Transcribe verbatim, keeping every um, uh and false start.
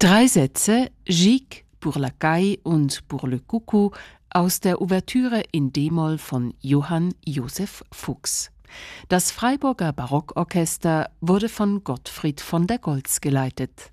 Drei Sätze, Gigue, pour la caille und pour le coucou, aus der Ouvertüre in D-Moll von Johann Joseph Fuchs. Das Freiburger Barockorchester wurde von Gottfried von der Goltz geleitet.